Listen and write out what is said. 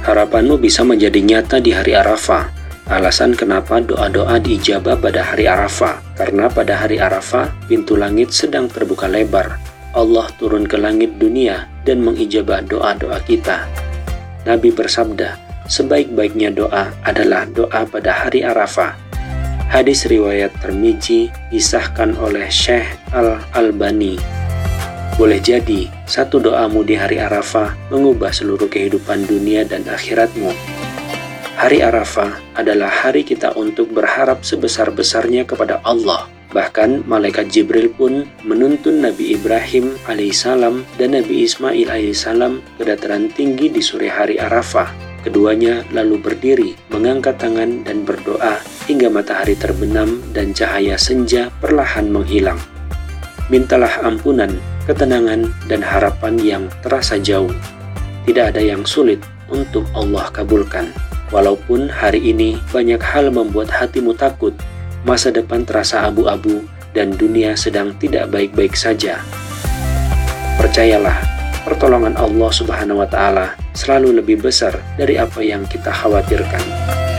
Harapanmu bisa menjadi nyata di hari Arafah. Alasan kenapa doa-doa diijabah pada hari Arafah, karena pada hari Arafah pintu langit sedang terbuka lebar. Allah turun ke langit dunia dan mengijabah doa-doa kita. Nabi bersabda, sebaik-baiknya doa adalah doa pada hari Arafah. Hadis riwayat Tirmizi disahkan oleh Syekh Al-Albani. Boleh jadi, satu doamu di hari Arafah mengubah seluruh kehidupan dunia dan akhiratmu. Hari Arafah adalah hari kita untuk berharap sebesar-besarnya kepada Allah. Bahkan malaikat Jibril pun menuntun Nabi Ibrahim alaihissalam dan Nabi Ismail alaihissalam ke dataran tinggi di sore hari Arafah. Keduanya lalu berdiri, mengangkat tangan dan berdoa hingga matahari terbenam dan cahaya senja perlahan menghilang. Mintalah ampunan, ketenangan, dan harapan yang terasa jauh. Tidak ada yang sulit untuk Allah kabulkan. Walaupun hari ini banyak hal membuat hatimu takut, masa depan terasa abu-abu, dan dunia sedang tidak baik-baik saja. Percayalah, pertolongan Allah Subhanahu wa Ta'ala selalu lebih besar dari apa yang kita khawatirkan.